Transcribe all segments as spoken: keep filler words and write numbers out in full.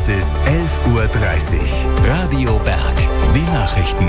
Es ist elf Uhr dreißig. Radio Berg. Die Nachrichten.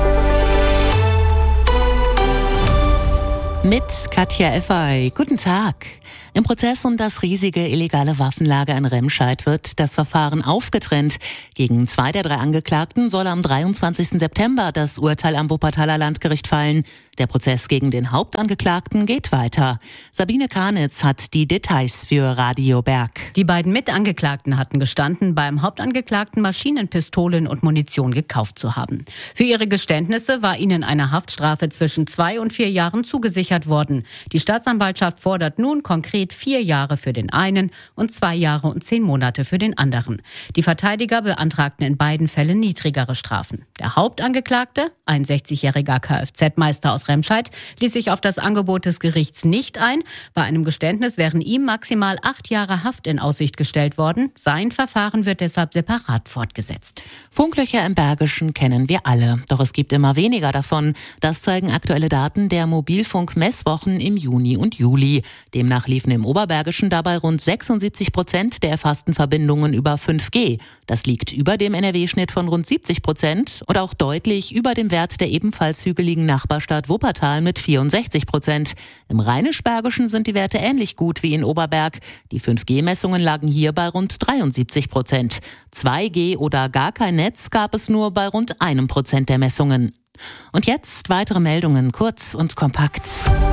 Mit Katja Effay. Guten Tag. Im Prozess um das riesige illegale Waffenlager in Remscheid wird das Verfahren aufgetrennt. Gegen zwei der drei Angeklagten soll am dreiundzwanzigsten September das Urteil am Wuppertaler Landgericht fallen. Der Prozess gegen den Hauptangeklagten geht weiter. Sabine Karnitz hat die Details für Radio Berg. Die beiden Mitangeklagten hatten gestanden, beim Hauptangeklagten Maschinen, Pistolen und Munition gekauft zu haben. Für ihre Geständnisse war ihnen eine Haftstrafe zwischen zwei und vier Jahren zugesichert worden. Die Staatsanwaltschaft fordert nun konkret vier Jahre für den einen und zwei Jahre und zehn Monate für den anderen. Die Verteidiger beantragten in beiden Fällen niedrigere Strafen. Der Hauptangeklagte, ein sechzigjähriger Kfz-Meister aus Remscheid, ließ sich auf das Angebot des Gerichts nicht ein. Bei einem Geständnis wären ihm maximal acht Jahre Haft in Aussicht gestellt worden. Sein Verfahren wird deshalb separat fortgesetzt. Funklöcher im Bergischen kennen wir alle, doch es gibt immer weniger davon. Das zeigen aktuelle Daten der Mobilfunk-Messwochen im Juni und Juli. Demnach liefen im Oberbergischen dabei rund sechsundsiebzig Prozent der erfassten Verbindungen über fünf G. Das liegt über dem N R W-Schnitt von rund siebzig Prozent und auch deutlich über dem Wert der ebenfalls hügeligen Nachbarstadt Wuppertal mit vierundsechzig Prozent. Im Rheinisch-Bergischen sind die Werte ähnlich gut wie in Oberberg. Die fünf G-Messungen lagen hier bei rund dreiundsiebzig Prozent. zwei G oder gar kein Netz gab es nur bei rund einem Prozent der Messungen. Und jetzt weitere Meldungen, kurz und kompakt.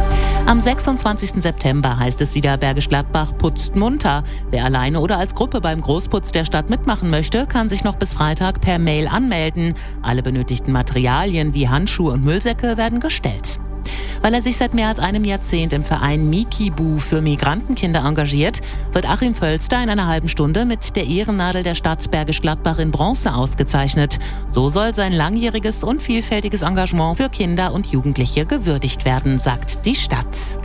Am sechsundzwanzigsten September heißt es wieder, Bergisch Gladbach putzt munter. Wer alleine oder als Gruppe beim Großputz der Stadt mitmachen möchte, kann sich noch bis Freitag per Mail anmelden. Alle benötigten Materialien wie Handschuhe und Müllsäcke werden gestellt. Weil er sich seit mehr als einem Jahrzehnt im Verein Mikibu für Migrantenkinder engagiert, wird Achim Völster in einer halben Stunde mit der Ehrennadel der Stadt Bergisch Gladbach in Bronze ausgezeichnet. So soll sein langjähriges und vielfältiges Engagement für Kinder und Jugendliche gewürdigt werden, sagt die Stadt.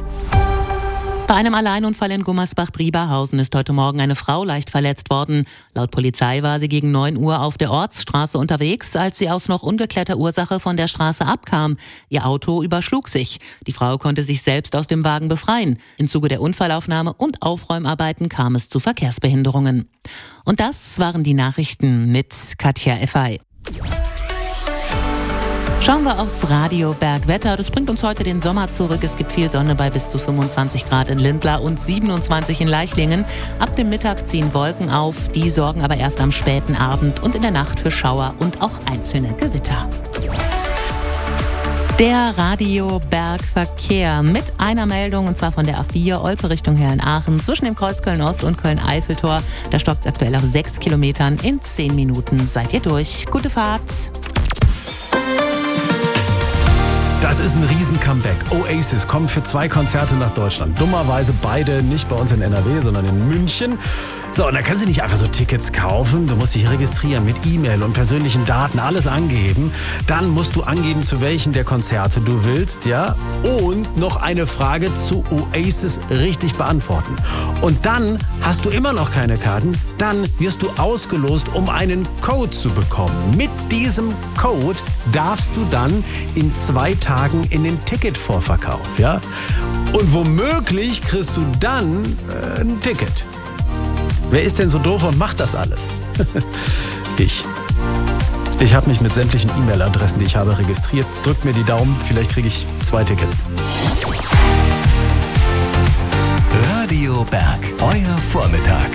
Bei einem Alleinunfall in Gummersbach-Drieberhausen ist heute Morgen eine Frau leicht verletzt worden. Laut Polizei war sie gegen neun Uhr auf der Ortsstraße unterwegs, als sie aus noch ungeklärter Ursache von der Straße abkam. Ihr Auto überschlug sich. Die Frau konnte sich selbst aus dem Wagen befreien. Im Zuge der Unfallaufnahme und Aufräumarbeiten kam es zu Verkehrsbehinderungen. Und das waren die Nachrichten mit Katja Effay. Schauen wir aufs Radio Bergwetter. Das bringt uns heute den Sommer zurück. Es gibt viel Sonne bei bis zu fünfundzwanzig Grad in Lindlar und siebenundzwanzig in Leichlingen. Ab dem Mittag ziehen Wolken auf. Die sorgen aber erst am späten Abend und in der Nacht für Schauer und auch einzelne Gewitter. Der Radio Bergverkehr mit einer Meldung, und zwar von der A vier Olpe Richtung Herrenaachen zwischen dem Kreuz Köln-Ost und Köln-Eiffeltor. Da stockt es aktuell auf sechs Kilometern. In zehn Minuten seid ihr durch. Gute Fahrt! Das ist ein Riesen-Comeback. Oasis kommt für zwei Konzerte nach Deutschland. Dummerweise beide nicht bei uns in N R W, sondern in München. So, und da kannst du nicht einfach so Tickets kaufen. Du musst dich registrieren mit E-Mail und persönlichen Daten, alles angeben. Dann musst du angeben, zu welchen der Konzerte du willst, ja? Und noch eine Frage zu Oasis richtig beantworten. Und dann hast du immer noch keine Karten. Dann wirst du ausgelost, um einen Code zu bekommen. Mit diesem Code darfst du dann in zwei Tagen in den Ticketvorverkauf, ja? Und womöglich kriegst du dann äh, ein Ticket. Wer ist denn so doof und macht das alles? Ich. Ich habe mich mit sämtlichen E-Mail-Adressen, die ich habe, registriert. Drückt mir die Daumen, vielleicht kriege ich zwei Tickets. Radio Berg, euer Vormittag.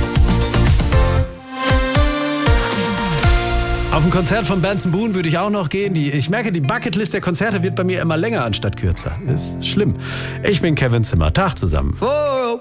Auf ein Konzert von Benson Boone würde ich auch noch gehen. Die, ich merke, die Bucketlist der Konzerte wird bei mir immer länger anstatt kürzer. Ist schlimm. Ich bin Kevin Zimmer. Tag zusammen. Oh.